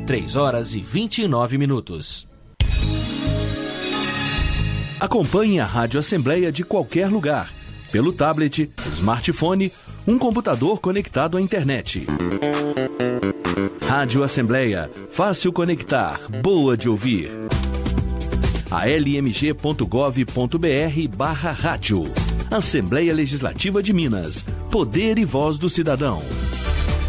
3h29. Acompanhe a Rádio Assembleia de qualquer lugar, pelo tablet, smartphone, um computador conectado à internet. Rádio Assembleia, fácil conectar, boa de ouvir. almg.gov.br/rádio. Assembleia Legislativa de Minas. Poder e voz do cidadão.